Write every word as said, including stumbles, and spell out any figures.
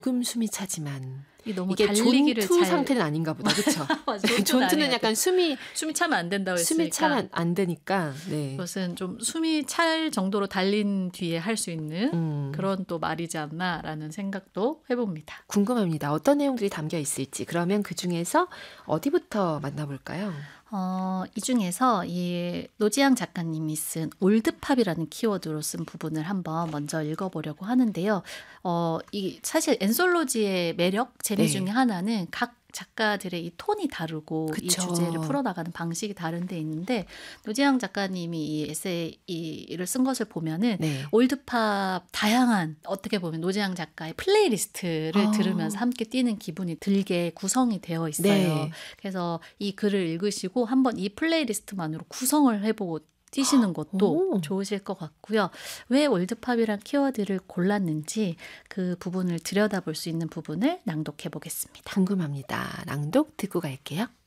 조금 숨이 차지만 이 너무 이게 달리기를 존투 잘 상태는 아닌가 보다. 그렇죠? 맞아, 존투는 존투는 아니에요. 약간 숨이 숨이 차면 안 된다고 숨이 했으니까 차면 안 되니까. 네. 그것은 좀 숨이 찰 정도로 달린 뒤에 할 수 있는 음. 그런 또 말이지 않나라는 생각도 해봅니다. 궁금합니다. 어떤 내용들이 담겨 있을지. 그러면 그중에서 어디부터 만나볼까요? 어, 이 중에서 이 노지향 작가님이 쓴 올드팝이라는 키워드로 쓴 부분을 한번 먼저 읽어보려고 하는데요. 어, 이 사실 엔솔로지의 매력, 재미 네. 중에 하나는 각 작가들의 이 톤이 다르고 이 그쵸. 주제를 풀어나가는 방식이 다른 데 있는데 노지향 작가님이 이 에세이를 쓴 것을 보면은 네. 올드팝 다양한 어떻게 보면 노지향 작가의 플레이리스트를 아. 들으면서 함께 뛰는 기분이 들게 구성이 되어 있어요. 네. 그래서 이 글을 읽으시고 한번 이 플레이리스트만으로 구성을 해보고 뛰시는 것도 오. 좋으실 것 같고요. 왜 올드팝이란 키워드를 골랐는지 그 부분을 들여다볼 수 있는 부분을 낭독해 보겠습니다. 궁금합니다. 낭독 듣고 갈게요.